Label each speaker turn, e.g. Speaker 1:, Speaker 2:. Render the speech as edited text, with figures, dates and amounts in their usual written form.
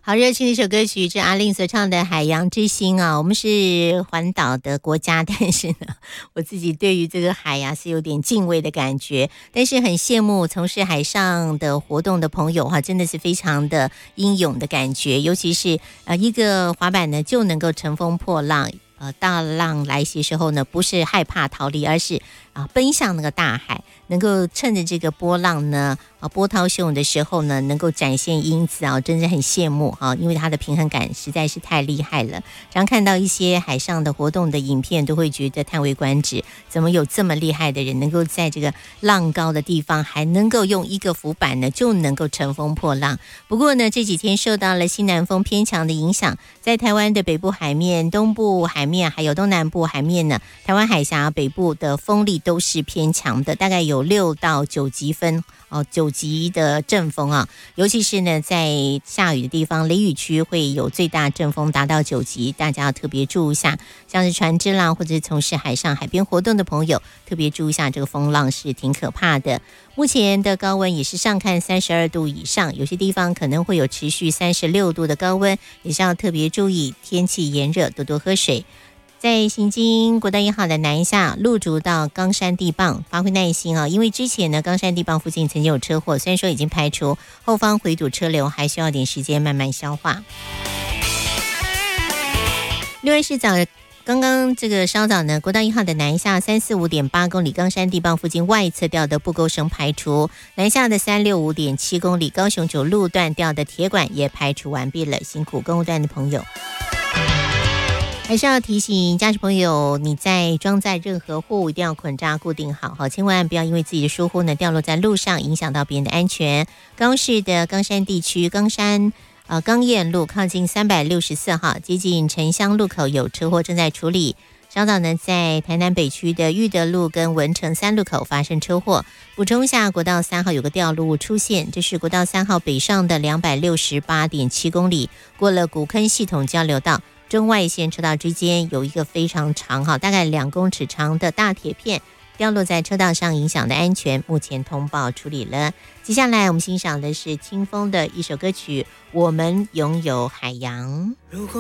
Speaker 1: 好热情的一首歌曲，这阿令所唱的《海洋之心》啊。我们是环岛的国家，但是呢，我自己对于这个海呀是有点敬畏的感觉，但是很羡慕从事海上的活动的朋友哈，真的是非常的英勇的感觉，尤其是一个滑板呢就能够乘风破浪。大浪来袭时候呢，不是害怕逃离，而是奔向那个大海，能够趁着这个波浪呢波涛汹涌的时候呢，能够展现英姿啊，真的很羡慕啊，因为它的平衡感实在是太厉害了。常看到一些海上的活动的影片，都会觉得叹为观止，怎么有这么厉害的人，能够在这个浪高的地方，还能够用一个浮板呢，就能够乘风破浪。不过呢，这几天受到了西南风偏强的影响，在台湾的北部海面、东部海面还有东南部海面呢，台湾海峡北部的风力都是偏强的，大概有6到9级分9级的阵风啊，尤其是呢在下雨的地方，雷雨区会有最大阵风达到9级，大家要特别注意一下，像是船只啦，或者是从事海上海边活动的朋友，特别注意一下，这个风浪是挺可怕的。目前的高温也是上看32度以上，有些地方可能会有持续36度的高温，也是要特别注意，天气炎热，多多喝水。在行经国道1号的南下路竹到冈山地磅，发挥耐心啊，因为之前呢冈山地磅附近曾经有车祸，虽然说已经排除，后方回堵车流还需要点时间慢慢消化。另外是刚刚这个稍早呢，国道1号的南下345.8公里，冈山地磅附近外侧调的布沟绳排除，南下的365.7公里，高雄9路段调的铁管也排除完毕了，辛苦公路段的朋友。还是要提醒驾驶朋友，你在装载任何货物一定要捆扎固定好，千万不要因为自己的疏忽呢掉落在路上，影响到别人的安全。高市的冈山地区冈燕路靠近364号，接近城乡路口有车祸正在处理。稍早呢，在台南北区的裕德路跟文成3路口发生车祸。补充一下，国道3号有个掉落物出现，这是国道3号北上的268.7公里，过了古坑系统交流道。中外线车道之间有一个非常长大概2公尺长的大铁片掉落在车道上，影响的安全，目前通报处理了。接下来我们欣赏的是清风的一首歌曲《我们拥有海洋》。